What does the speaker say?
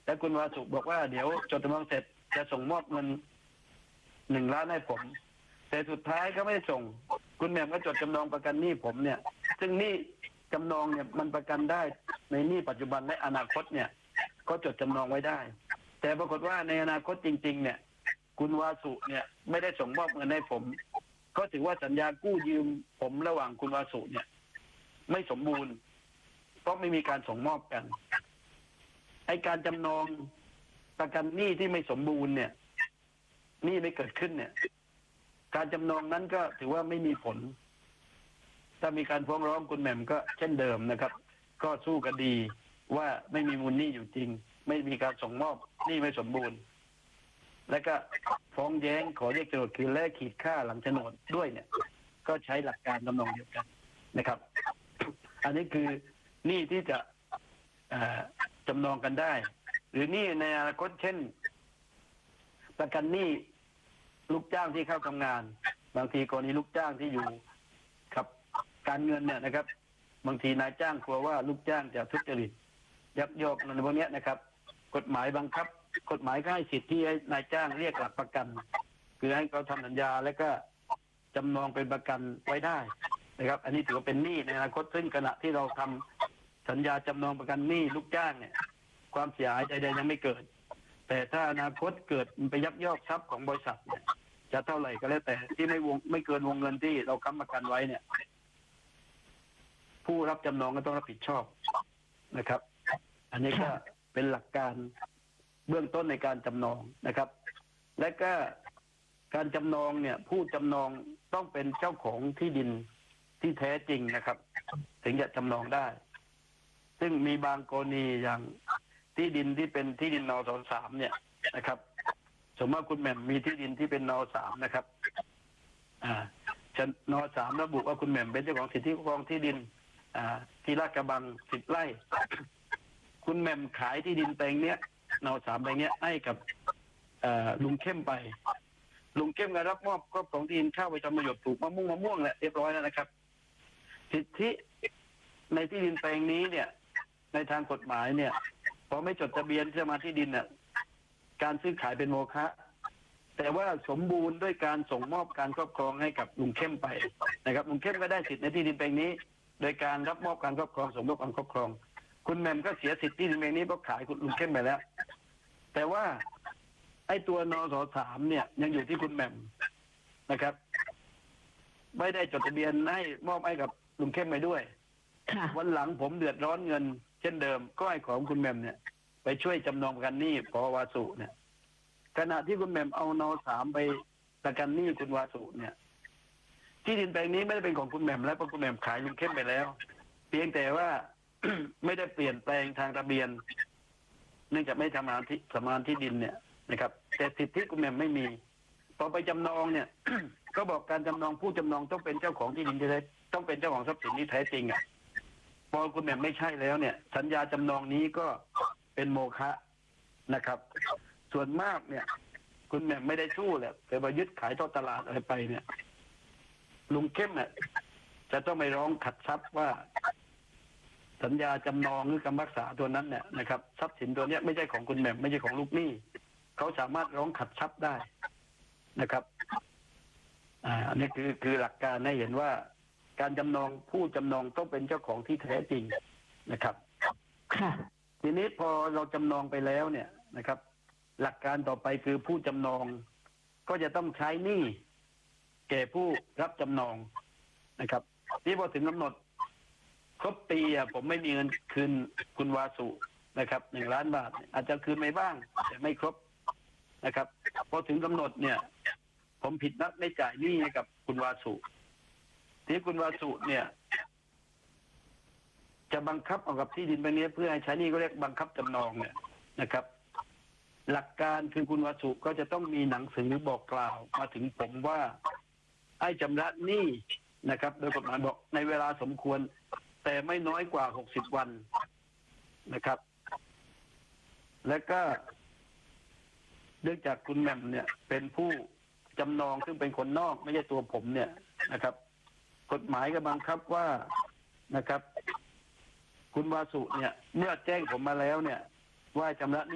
แล้วคุณวาสุบอกว่าเดี๋ยวจดจำนองเสร็จจะส่งมอบเงิน1 ล้านให้ผมแต่สุดท้ายก็ไม่ได้ส่งคุณแหม่มก็จดจำนองประกันหนี้ผมเนี่ยซึ่งหนี้จำนองเนี่ยมันประกันได้ในหนี้ปัจจุบันและอนาคตเนี่ยก็จดจำนองไว้ได้แต่ปรากฏว่าในอนาคตจริงๆเนี่ยคุณวาสุเนี่ยไม่ได้ส่งมอบเงินให้ผมก็ถือว่าสัญญากู้ยืมผมระหว่างคุณวาสุเนี่ยไม่สมบูรณ์เพราะไม่มีการส่งมอบกันไอ้การจำนองประกันหนี้ที่ไม่สมบูรณ์เนี่ยหนี้ไม่เกิดขึ้นเนี่ยการจำนองนั้นก็ถือว่าไม่มีผลถ้ามีการฟ้องร้องคุณแหม่มก็เช่นเดิมนะครับก็สู้คดีว่าไม่มีมูลหนี้อยู่จริงไม่มีการส่งมอบหนี้ไม่สมบูรณ์แล้วก็ฟ้องแย้งขอเรียกโจทย์คืนและขีดค่าหลังโฉนดด้วยเนี่ยก็ใช้หลักการทำนองเดียวกันนะครับ อันนี้คือหนี้ที่จะจำนองกันได้หรือหนี้ในอนาคตเช่นประกันหนี้ลูกจ้างที่เข้าทำงานบางทีกรณีลูกจ้างที่อยู่ครับการเงินเนี่ยนะครับบางทีนายจ้างกลัวว่าลูกจ้างจะทุจริตยักยอกอะไรพวกนี้นะครับ กฎหมายบังคับกฎหมายก็ให้สิทธิ์ที่ให้นายจ้างเรียกหลักประกันคือให้เขาทำสัญญาแล้วก็จำนองเป็นประกันไว้ได้นะครับอันนี้ถือว่าเป็นหนี้ในอนาคตซึ่งขณะที่เราทำสัญญาจำนองประกันหนี้ลูกจ้างเนี่ยความเสียหายใดๆยังไม่เกิดแต่ถ้าอนาคตเกิดไปยักยอกทรัพย์ของบริษัทเนี่ยจะเท่าไหร่ก็แล้วแต่ที่ไม่เกินวงเงินที่เราค้ำประกันไว้เนี่ยผู้รับจำนองก็ต้องรับผิดชอบนะครับอันนี้ก็เป็นหลักการเบื้องต้นในการจำนองนะครับ และก็การจำนองเนี่ยผู้จำนองต้องเป็นเจ้าของที่ดินที่แท้จริงนะครับถึงจะจำนองได้ซึ่งมีบางกรณีอย่างที่ดินที่เป็นที่ดินนส.3เนี่ยนะครับสมมติคุณแหม่มมีที่ดินที่เป็นน.3นะครับน.3ระบุว่าคุณแหม่มเป็นเจ้าของสิทธิครอบครองที่ดินที่ลาดกระบัง10 ไร่คุณแหม่มขายที่ดินแปลงเนี้ยน.3แปลงเนี้ยให้กับลุงเข้มไปลุงเข้มก็รับมอบครอบครองที่ดินเข้าไปทำประโยชน์ปลูกมะม่วงแหละเรียบร้อยแล้วนะครับสิทธิในที่ดินแปลงนี้เนี่ยในทางกฎหมายเนี่ยพอไม่จดทะเบียนจะมาที่ดินเนี่ยการซื้อขายเป็นโมฆะแต่ว่าสมบูรณ์ด้วยการส่งมอบการครอบครองให้กับลุงเข้มไปนะครับลุงเข้มก็ได้สิทธิในที่ดินแปลงนี้โดยการรับมอบการครอบครองสมมอบการครอบครองคุณแหม่มก็เสียสิทธิที่ดินแปลงนี้เพราะขายคุณลุงเข้มไปแล้วแต่ว่าไอ้ตัวนส.3เนี่ยยังอยู่ที่คุณแหม่มนะครับไม่ได้จดทะเบียนให้มอบให้กับลุงเข้มไปด้วยวันหลังผมเดือดร้อนเงินเช่นเดิมก็ให้ของคุณแหม่มเนี่ยไปช่วยจำนองประกันหนี้พอวาสุเนี่ยขณะที่คุณแหม่มเอาน.3ไปประกันหนี้คุณวาสุเนี่ยที่ดินแปลงนี้ไม่ได้เป็นของคุณแหม่มแล้วเพราะคุณแหม่มขายลุงเข้มไปแล้วเพียงแต่ว่า ไม่ได้เปลี่ยนแปลงทางทะเบียนเนื่องจากไม่ทำงานที่สมานที่ดินเนี่ยนะครับแต่สิทธิคุณแหม่มไม่มีพอไปจำนองเนี่ย ก็บอกการจำนองผู้จำนองต้องเป็นเจ้าของที่ดินที่แท้ต้องเป็นเจ้าของทรัพย์สินที่แท้จริงอ่ะพอคุณแหม่มไม่ใช่แล้วเนี่ยสัญญาจำนองนี้ก็เป็นโมฆะนะครับ ส่วนมากเนี่ยคุณแหม่มไม่ได้สู้แหละแต่ไปยึดขายทอดตลาดอะไรไปเนี่ยลุงเข้มเนี่ยจะต้องไปร้องขัดทรัพย์ว่าสัญญาจำนองหรือคำรักษาตัวนั้นเนี่ยนะครับทรัพย์สินตัวเนี้ยไม่ใช่ของคุณแหม่มไม่ใช่ของลูกหนี้เขาสามารถร้องขัดทรัพย์ได้นะครับอันนี้คือหลักการให้เห็นว่าการจำนองผู้จำนองต้องเป็นเจ้าของที่แท้จริงนะครับค่ะทีนี้พอเราจำนองไปแล้วเนี่ยนะครับ หลักการต่อไปคือผู้จำนองก็จะต้องใช้หนี้แก่ผู้รับจำนองนะครับที่พอถึงกำหนดครบปีผมไม่มีเงินคืนคุณวาสุนะครับ1 ล้านบาทอาจจะคืนไม่บ้างแต่ไม่ครบนะครับพอถึงกำหนดเนี่ยผมผิดนัดไม่จ่ายหนี้ให้กับคุณวาสุที่คุณวาสุเนี่ยจะบังคับเอากับที่ดินไปนี้เพื่อให้ใช้หนี้ก็เรียกบังคับจำนองเนี่ยนะครับหลักการคือคุณวาสุก็จะต้องมีหนังสือบอกกล่าวมาถึงผมว่าให้ชำระหนี้นะครับโดยกฎหมายบอกในเวลาสมควรแต่ไม่น้อยกว่า60 วันนะครับและก็เนื่องจากคุณแหม่มเนี่ยเป็นผู้จำนองซึ่งเป็นคนนอกไม่ใช่ตัวผมเนี่ยนะครับกฎหมายก็บังคับว่านะครับคุณวาสุเนี่ยเมื่อแจ้งผมมาแล้วเนี่ยว่าชำระ